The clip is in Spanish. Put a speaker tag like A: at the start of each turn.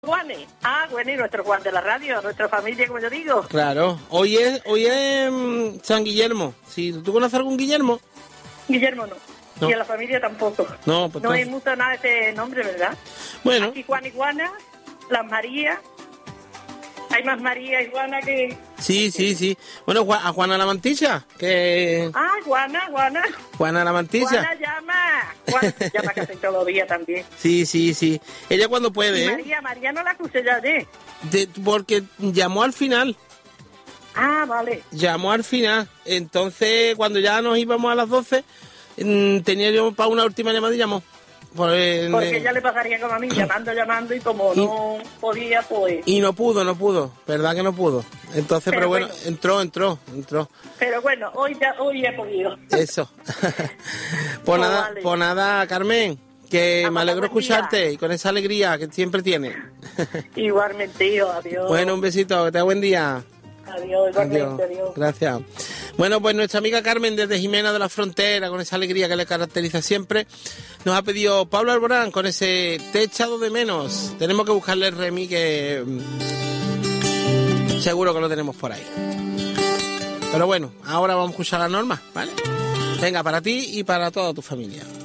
A: Juanes. Ah, bueno, y nuestro Juan de la radio, nuestra familia, como yo digo.
B: Claro. Hoy es San Guillermo. Si tú conoces algún Guillermo.
A: Guillermo no.
B: No.
A: Y a la familia tampoco.
B: No, pues
A: No hay
B: entonces-
A: mucho nada de ese nombre, ¿verdad?
B: Bueno,
A: Aquí Juan y Juana, las Marías. Hay más María y Juana que...
B: sí. Bueno, a Juana la Mantilla, que...
A: Ah, Juana.
B: Juana la Mantilla.
A: Juana llama. Juana llama casi todos los días también.
B: Sí. Ella cuando puede,
A: Y María no la escuché ya ayer.
B: Porque llamó al final.
A: Ah, vale.
B: Llamó al final. Entonces, cuando ya nos íbamos a las 12, tenía yo para una última llamada y llamó.
A: Porque ya le pasaría como a mí, llamando, y como no podía, pues...
B: Y no pudo. ¿Verdad que no pudo? Entonces, pero bueno, entró.
A: Pero bueno, hoy he podido.
B: Eso.
A: Vale.
B: Pues nada, Carmen, que me alegro
A: buen día.
B: escucharte y con esa alegría que siempre tienes.
A: Igualmente, tío, adiós.
B: Bueno, un besito, que tenga buen día.
A: Adiós, igualmente, adiós.
B: Gracias. Bueno, pues nuestra amiga Carmen desde Jimena de la Frontera, con esa alegría que le caracteriza siempre, nos ha pedido Pablo Alborán con ese Te he echado de menos. Tenemos que buscarle el remix que seguro que lo tenemos por ahí. Pero bueno, ahora vamos a escuchar la norma, ¿vale? Venga, para ti y para toda tu familia.